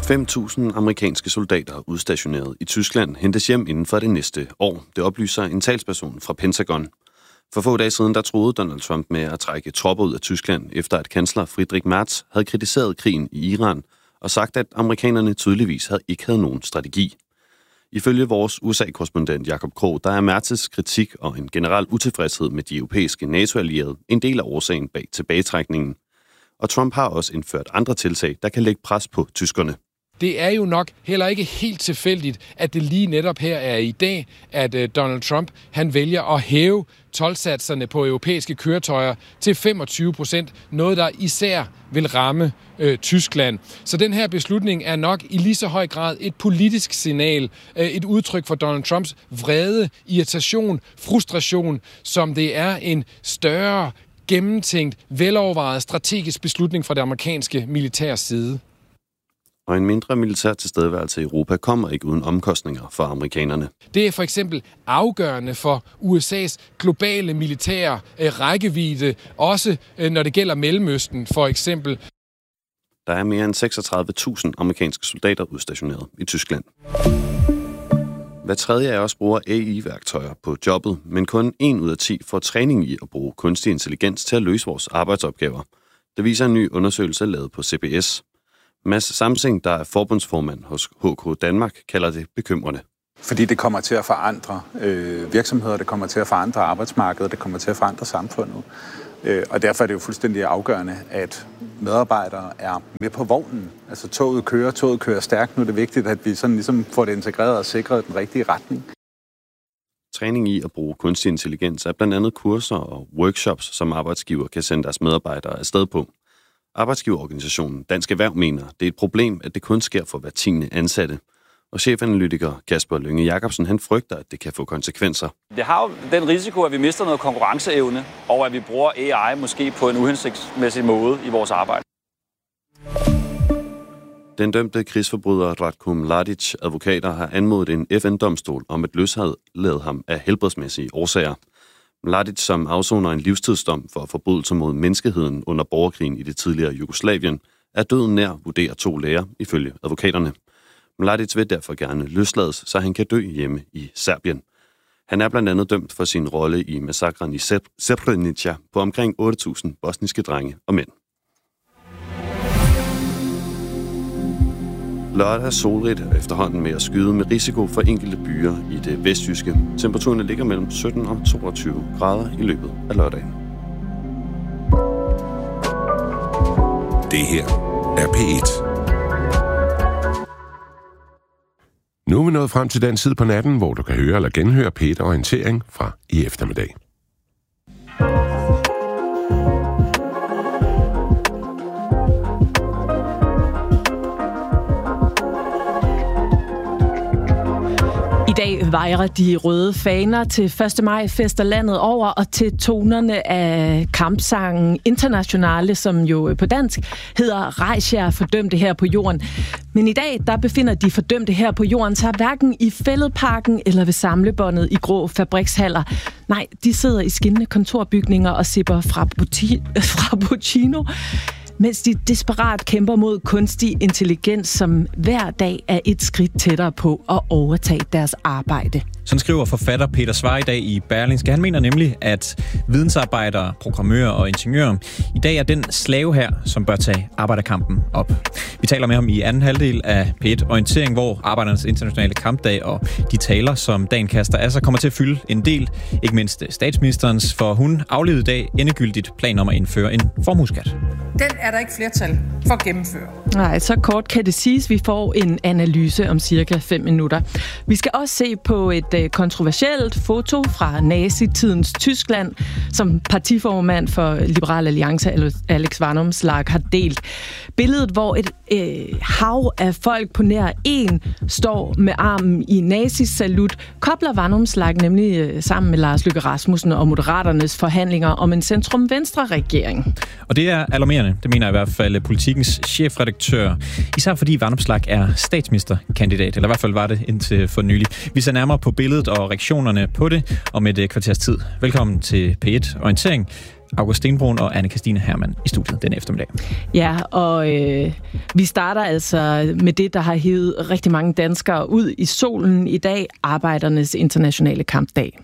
5.000 amerikanske soldater udstationeret i Tyskland hentes hjem inden for det næste år. Det oplyser en talsperson fra Pentagon. For få dage siden der troede Donald Trump med at trække tropper ud af Tyskland, efter at kansler Friedrich Merz havde kritiseret krigen i Iran og sagt, at amerikanerne tydeligvis ikke havde nogen strategi. Ifølge vores USA-korrespondent Jakob Krog, der er Merz's kritik og en generel utilfredshed med de europæiske NATO-allierede en del af årsagen bag tilbagetrækningen. Og Trump har også indført andre tiltag, der kan lægge pres på tyskerne. Det er jo nok heller ikke helt tilfældigt, at det lige netop her er i dag, at Donald Trump han vælger at hæve toldsatserne på europæiske køretøjer til 25%, noget der især vil ramme Tyskland. Så den her beslutning er nok i lige så høj grad et politisk signal, et udtryk for Donald Trumps vrede, irritation, frustration, som det er en større, gennemtænkt, velovervejet strategisk beslutning fra det amerikanske militærs side. Og en mindre militær tilstedeværelse i Europa kommer ikke uden omkostninger for amerikanerne. Det er for eksempel afgørende for USA's globale militære rækkevidde, også når det gælder Mellemøsten for eksempel. Der er mere end 36.000 amerikanske soldater udstationeret i Tyskland. Hver tredje af os bruger AI-værktøjer på jobbet, men kun 1 ud af 10 får træning i at bruge kunstig intelligens til at løse vores arbejdsopgaver. Det viser en ny undersøgelse lavet på CBS. Mads Samsing, der er forbundsformand hos HK Danmark, kalder det bekymrende. Fordi det kommer til at forandre virksomheder, det kommer til at forandre arbejdsmarkedet, det kommer til at forandre samfundet. Og derfor er det jo fuldstændig afgørende, at medarbejdere er med på vognen. Altså toget kører stærkt. Nu er det vigtigt, at vi sådan ligesom får det integreret og sikret den rigtige retning. Træning i at bruge kunstig intelligens er blandt andet kurser og workshops, som arbejdsgiver kan sende deres medarbejdere afsted på. Arbejdsgiverorganisationen Dansk Erhverv mener, det er et problem, at det kun sker for hver 10. ansatte. Og chefanalytiker Kasper Lynge Jacobsen, han frygter, at det kan få konsekvenser. Det har jo den risiko, at vi mister noget konkurrenceevne, og at vi bruger AI måske på en uhensigtsmæssig måde i vores arbejde. Den dømte krigsforbryder Ratko Mladic advokater har anmodet en FN-domstol om at løslade ham af helbredsmæssige årsager. Mladic, som afsoner en livstidsdom for forbrydelser mod menneskeheden under borgerkrigen i det tidligere Jugoslavien, er døden nær, vurderer 2 læger ifølge advokaterne. Mladic vil derfor gerne løslades, så han kan dø hjemme i Serbien. Han er blandt andet dømt for sin rolle i massakren i Srebrenica på omkring 8.000 bosniske drenge og mænd. Lørdag er solrigt efterhånden med at skyde med risiko for enkelte byer i det vestjyske. Temperaturerne ligger mellem 17 og 22 grader i løbet af lørdagen. Det her er P1. Nu er vi nået frem til den tid på natten, hvor du kan høre eller genhøre P1 Orientering fra i eftermiddag. I dag vejrer de røde faner til 1. maj fester landet over og til tonerne af kampsangen Internationale, som jo på dansk hedder Rejs jer fordømte her på jorden. Men i dag, der befinder de fordømte her på jorden sig hverken i Fælledparken eller ved samlebåndet i grå fabrikshaller. Nej, de sidder i skinnende kontorbygninger og sipper frappuccino, mens de desperat kæmper mod kunstig intelligens, som hver dag er et skridt tættere på at overtage deres arbejde. Sådan skriver forfatter Peter Svar i dag i Berlingske. Han mener nemlig, at vidensarbejdere, programmører og ingeniører i dag er den slave her, som bør tage arbejderkampen op. Vi taler med ham i anden halvdel af P1 Orientering, hvor Arbejdernes Internationale Kampdag og de taler, som dagen kaster af sig, kommer til at fylde en del. Ikke mindst statsministerens, for hun aflevede i dag endegyldigt plan om at indføre en formueskat. Den er der ikke flertal for at gennemføre. Nej, så kort kan det siges. Vi får en analyse om cirka 5 minutter. Vi skal også se på et kontroversielt foto fra nazitidens Tyskland, som partiformand for Liberal Alliance, Alex Vanopslagh, har delt. Billedet, hvor et hav af folk på nær en står med armen i nazisalut, kobler Vanopslagh nemlig sammen med Lars Løkke Rasmussen og Moderaternes forhandlinger om en centrum-venstre-regering. Og det er alarmerende, det mener i hvert fald Politikens chefredaktør, især fordi Vanopslagh er statsministerkandidat, eller i hvert fald var det indtil for nylig. Vi ser nærmere på billedet og reaktionerne på det om et kvarters tid. Velkommen til P1 Orientering. August Stenbrun og Anne-Kristine Hermann i studiet den eftermiddag. Ja, og vi starter altså med det, der har hevet rigtig mange danskere ud i solen i dag, Arbejdernes Internationale Kampdag.